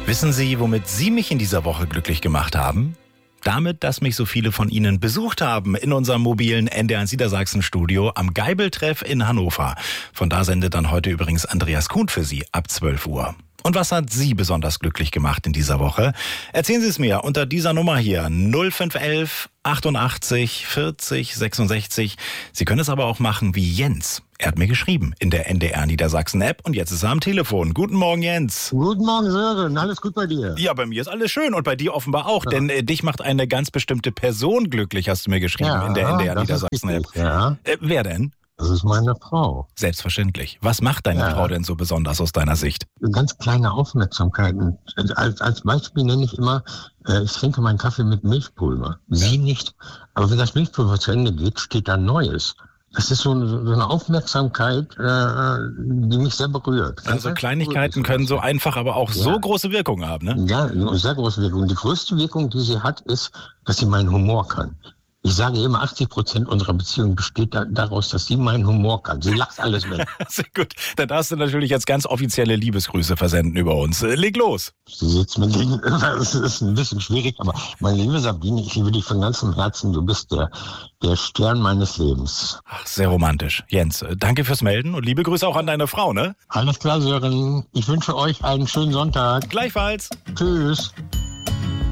Wissen Sie, womit Sie mich in dieser Woche glücklich gemacht haben? Damit, dass mich so viele von Ihnen besucht haben in unserem mobilen NDR1 Niedersachsen-Studio am Geibeltreff in Hannover. Von da sendet dann heute übrigens Andreas Kuhn für Sie ab 12 Uhr. Und was hat Sie besonders glücklich gemacht in dieser Woche? Erzählen Sie es mir unter dieser Nummer hier, 0511 88 40 66. Sie können es aber auch machen wie Jens. Er hat mir geschrieben in der NDR Niedersachsen-App und jetzt ist er am Telefon. Guten Morgen, Jens. Guten Morgen, Sören. Alles gut bei dir? Ja, bei mir ist alles schön und bei dir offenbar auch, denn dich macht eine ganz bestimmte Person glücklich, hast du mir geschrieben in der NDR Niedersachsen-App. Ja. Wer denn? Das ist meine Frau. Selbstverständlich. Was macht deine Frau denn so besonders aus deiner Sicht? Ganz kleine Aufmerksamkeiten. Als Beispiel nenne ich immer, ich trinke meinen Kaffee mit Milchpulver. Sie nicht. Aber wenn das Milchpulver zu Ende geht, steht da Neues. Das ist so eine Aufmerksamkeit, die mich sehr berührt. Also Kleinigkeiten können so einfach, aber auch so große Wirkung haben, ne? Ja, eine sehr große Wirkung. Die größte Wirkung, die sie hat, ist, dass sie meinen Humor kann. Ich sage immer, 80% unserer Beziehung besteht daraus, dass sie meinen Humor kann. Sie lacht alles weg. Sehr gut. Dann darfst du natürlich jetzt ganz offizielle Liebesgrüße versenden über uns. Leg los. Sie sitzt mir gegenüber. Das ist ein bisschen schwierig, aber meine liebe Sabine, ich liebe dich von ganzem Herzen. Du bist der Stern meines Lebens. Ach, sehr romantisch. Jens, danke fürs Melden und liebe Grüße auch an deine Frau, ne? Alles klar, Sören. Ich wünsche euch einen schönen Sonntag. Gleichfalls. Tschüss.